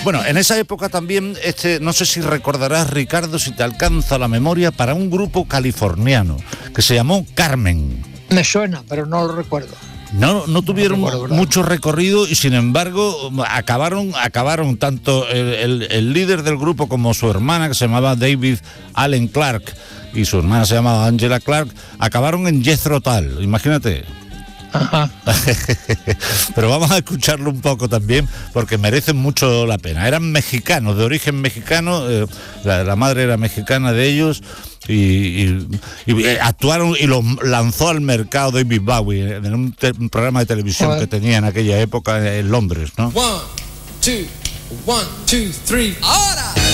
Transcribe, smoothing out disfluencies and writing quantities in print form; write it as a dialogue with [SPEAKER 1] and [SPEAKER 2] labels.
[SPEAKER 1] Bueno, en esa época también, no sé si recordarás, Ricardo, si te alcanza la memoria, para un grupo californiano que se llamó Carmen.
[SPEAKER 2] Me suena, pero no lo recuerdo.
[SPEAKER 1] No tuvieron mucho recorrido y sin embargo acabaron tanto el líder del grupo como su hermana, que se llamaba David Allen Clark, y su hermana se llamaba Angela Clark, acabaron en Jethro Tull, imagínate.
[SPEAKER 2] Ajá.
[SPEAKER 1] Pero vamos a escucharlo un poco también porque merecen mucho la pena. Eran mexicanos, de origen mexicano, la madre era mexicana de ellos y actuaron y lo lanzó al mercado David Bowie en un programa de televisión que tenía en aquella época en Londres, ¿no?
[SPEAKER 3] 1, 2, 1, 2, 3, ¡ahora!